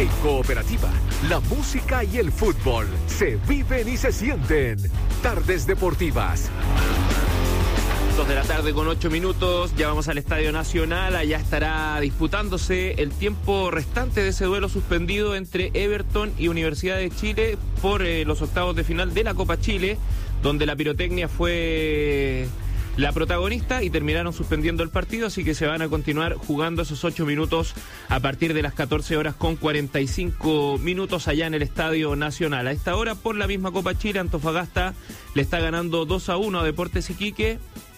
En Cooperativa, la música y el fútbol se viven y se sienten. Tardes Deportivas. 2 de la tarde con 8 minutos, ya vamos al Estadio Nacional, allá estará disputándose el tiempo restante de ese duelo suspendido entre Everton y Universidad de Chile por los octavos de final de la Copa Chile, donde la pirotecnia fue la protagonista y terminaron suspendiendo el partido, así que se van a continuar jugando esos 8 minutos a partir de las 14 horas con 45 minutos allá en el Estadio Nacional. A esta hora, por la misma Copa Chile, Antofagasta le está ganando 2-1 a Deportes Iquique,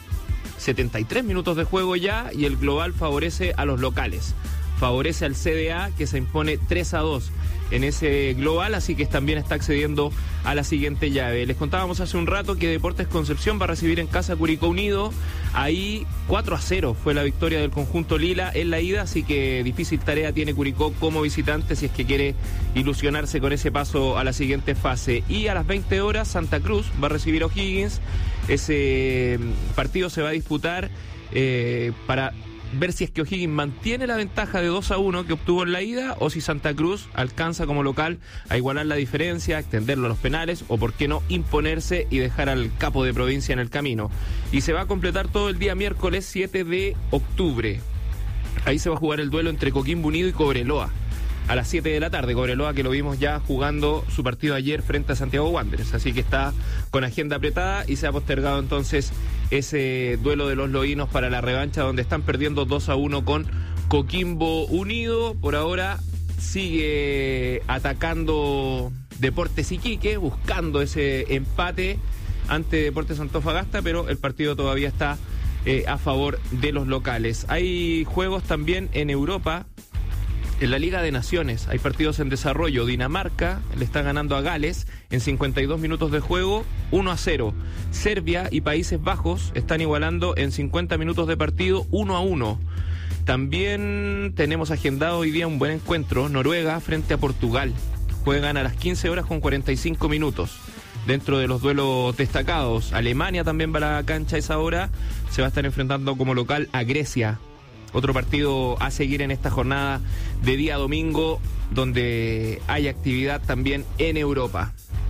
73 minutos de juego ya, y el global favorece a los locales. Favorece al CDA, que se impone 3-2 en ese global, así que también está accediendo a la siguiente llave. Les contábamos hace un rato que Deportes Concepción va a recibir en casa a Curicó Unido. Ahí 4-0 fue la victoria del conjunto Lila en la ida, así que difícil tarea tiene Curicó como visitante si es que quiere ilusionarse con ese paso a la siguiente fase. Y a las 20 horas Santa Cruz va a recibir a O'Higgins. Ese partido se va a disputar para ver si es que O'Higgins mantiene la ventaja de 2-1 que obtuvo en la ida, o si Santa Cruz alcanza como local a igualar la diferencia, extenderlo a los penales, o por qué no imponerse y dejar al capo de provincia en el camino. Y se va a completar todo el día miércoles 7 de octubre. Ahí se va a jugar el duelo entre Coquimbo Unido y Cobreloa a las 7 de la tarde. Cobreloa, que lo vimos ya jugando su partido ayer frente a Santiago Wanderers, así que está con agenda apretada y se ha postergado entonces ese duelo de los loínos para la revancha, donde están perdiendo 2-1 con Coquimbo Unido. Por ahora sigue atacando Deportes Iquique, buscando ese empate ante Deportes Antofagasta, pero el partido todavía está a favor de los locales. Hay juegos también en Europa. En la Liga de Naciones hay partidos en desarrollo. Dinamarca le está ganando a Gales en 52 minutos de juego, 1-0. Serbia y Países Bajos están igualando en 50 minutos de partido, 1-1. También tenemos agendado hoy día un buen encuentro. Noruega frente a Portugal. Juegan a las 15 horas con 45 minutos. Dentro de los duelos destacados, Alemania también va a la cancha a esa hora. Se va a estar enfrentando como local a Grecia. Otro partido a seguir en esta jornada de día domingo, donde hay actividad también en Europa.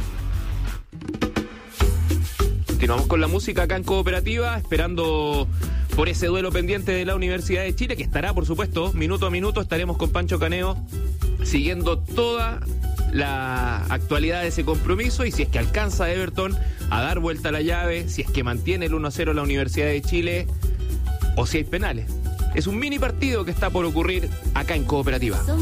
Continuamos con la música acá en Cooperativa, esperando por ese duelo pendiente de la Universidad de Chile, que estará, por supuesto, minuto a minuto. Estaremos con Pancho Caneo siguiendo toda la actualidad de ese compromiso, y si es que alcanza Everton a dar vuelta a la llave, si es que mantiene el 1-0 la Universidad de Chile, o si hay penales. Es un mini partido que está por ocurrir acá en Cooperativa.